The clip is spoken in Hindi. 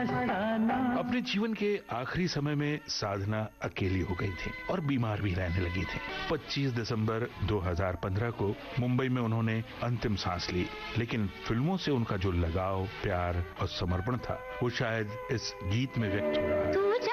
अपने जीवन के आखिरी समय में साधना अकेली हो गई थी और बीमार भी रहने लगी थी। 25 दिसंबर 2015 को मुंबई में उन्होंने अंतिम सांस ली, लेकिन फिल्मों से उनका जो लगाव, प्यार और समर्पण था वो शायद इस गीत में व्यक्त हो रहा है।